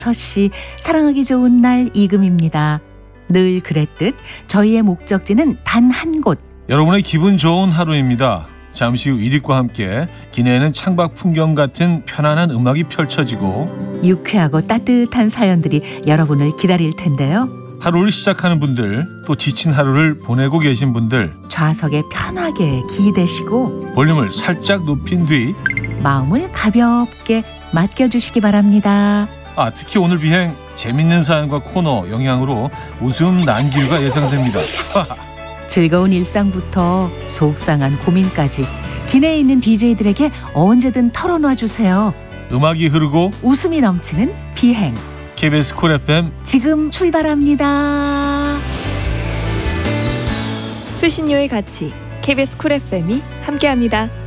6시 사랑하기 좋은 날 이금입니다. 늘 그랬듯 저희의 목적지는 단 한 곳. 여러분의 기분 좋은 하루입니다. 잠시 후 이릿과 함께 기내에는 창밖 풍경 같은 편안한 음악이 펼쳐지고 유쾌하고 따뜻한 사연들이 여러분을 기다릴 텐데요. 하루를 시작하는 분들, 또 지친 하루를 보내고 계신 분들, 좌석에 편하게 기대시고 볼륨을 살짝 높인 뒤 마음을 가볍게 맡겨주시기 바랍니다. 특히 오늘 비행 재밌는 사연과 코너 영향으로 웃음 난길과 예상됩니다. 즐거운 일상부터 속상한 고민까지 기내에 있는 DJ들에게 언제든 털어놔 주세요. 음악이 흐르고 웃음이 넘치는 비행. KBS 쿨 FM 지금 출발합니다. 수신료의 가치 KBS 쿨 FM이 함께합니다.